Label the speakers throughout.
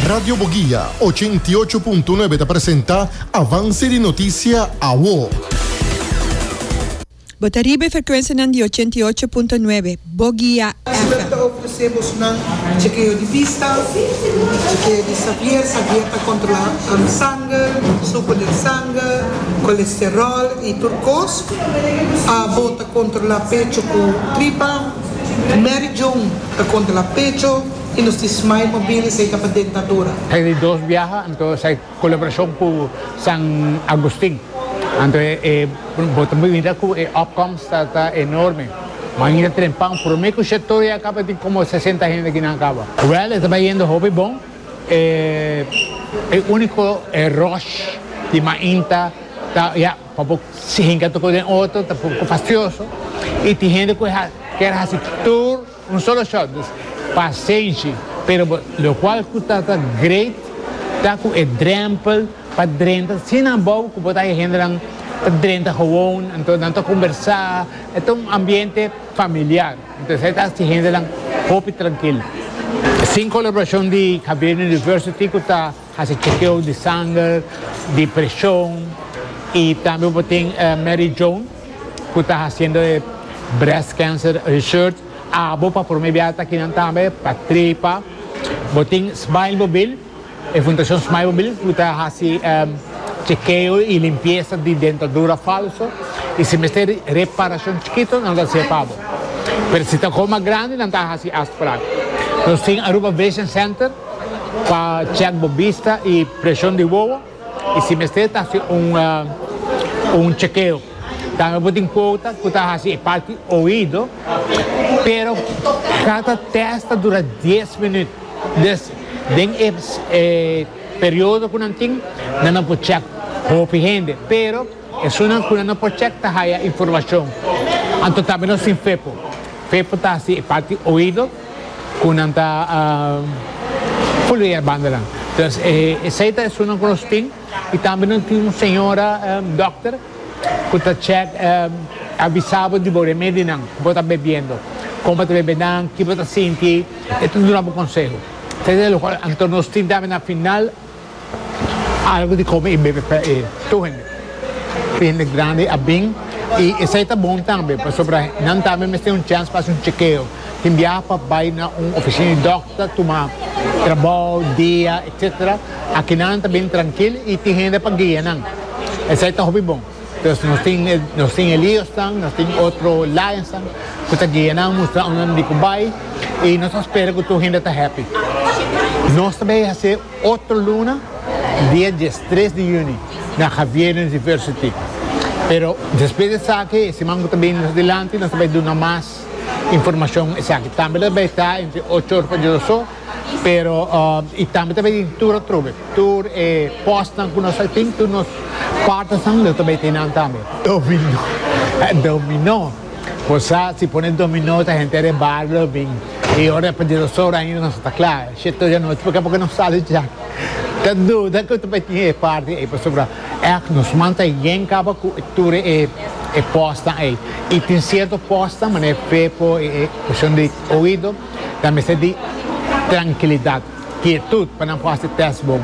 Speaker 1: Radio Boguía 88.9 te presenta Avance de Noticia AWO.
Speaker 2: Botaribe frequência de 88.9 Boguía FM.
Speaker 3: Oferecemos um chequeio de vista, chequeio de sabieta contra a sangue, suco de sangue, colesterol e turcos, a bota contra o pecho com tripa, Mary June contra o pecho e nos Smile Mobile se para dentadura.
Speaker 4: Hay dos viajes, entonces hay colaboración con San Agustín. Entonces, el outcome está enorme. Mañana trempamos, por mí que el sector ya acaba de como 60 gente que no acaba. Well, está yendo hobby bon. El único rush de mainta, ya, para si gente toca de otro, está un poco fastidioso. Y hay gente que quer hacer tour, un solo shot, paciente, pero lo cual está great, está com el drempel, para dentro, sem a boa, que botar a gente lá dentro gewoon, então conversar, é um ambiente familiar, então você está gente lá hope tranquilo. Sem colaboração de Xavier University, que está fazendo chequeio de sangue, de pressão, e também tem Mary Jone, que está fazendo breast cancer research, a boa para promover aqui também para tripa, tem Smile Mobile. A Fundação Smile Mobile está fazendo chequeio e limpeza de dentadura falso e se meter reparação chiquito não dá ser pago. Mas se está com uma grande não está fazendo aspirar. Nós temos Aruba Vision Center para check bobista e pressão de boa e se meter está fazendo chequeio. Também tem quota que está fazendo parte ouvido, pero cada testa dura 10 minutos. Den período que não tem, não pode check roupa gente, pero é uma que não pode check tá aí informação. Então também nós temos FEPO tá assim parte ouvido, que não tá folha banda lá. Então essa é uma que nós temos e também nós temos uma senhora doctor que tá check avisava de bom remédio não, que está bebendo, como está bebendo, que está sentindo, é tudo um conselho. Entonces, lo cual, entonces nos tindamos al final algo de comer y beber para todo gente grande a bem e isso está bom também, para sobre não também me tem chance para fazer chequeio, enviar para vai na oficina de doctor, tomar trabalho, dia, etc. Aqui não está bem tranquilo e tem gente para guiar não, isso está bem bom. Então nós tem Elias nós tem outro Lions que está guiando, mostrar onde que vai e nós esperamos que toda gente está happy. Nós também vamos fazer outra luna, dia 13 de junho, na Xavier University. Pero depois de saque, esse mango também nos adelante, nós também damos mais informação exata. Também vai estar entre 8 horas para 12 horas, pero e também tem tour e postam que nós temos, que nós participamos também tem também. Dominó. Você se põe dominó, a gente é barro, bem. E ora para 12 horas ainda não está claro. Cheio de noite, porque não sai já. Tá dúvida que tu vai ter parte e para sobre nos mantém em cabo cultura e posta aí. E tem certo posta, mas é pepo e questão de ouvido, também se de tranquilidade, quietude para não fazer teste bom.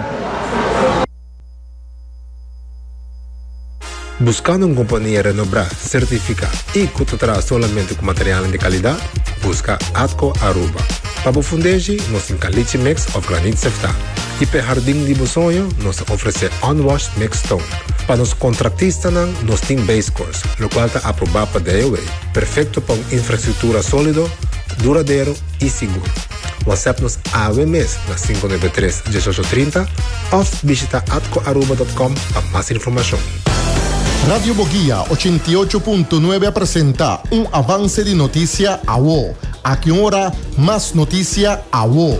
Speaker 5: Buscando uma companhia renombrada, certificada e que te traz somente com material de qualidade, busca Atco Aruba. Para o fundejo, nós temos Caliche Mix of Granite Sefta. E para o jardim de sonho, nós oferecemos Unwashed Mix Stone. Para os contratistas, nós temos Base Course, o qual está aprovado para DOA. Perfeito para uma infraestrutura sólida, duradouro e seguro. WhatsApp-nos AWMS na 593-1830 ou visita atcoaruba.com para mais informação.
Speaker 1: Radio Boguía 88.9 presenta un avance de noticia AWO. ¿A qué hora más noticia AWO?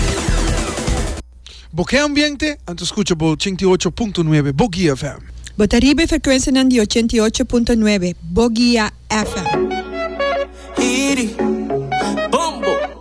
Speaker 6: Boquea ambiente, antes escucha por 88.9 Boguía FM.
Speaker 2: Botaribe frequência de 88.9 Boguía FM.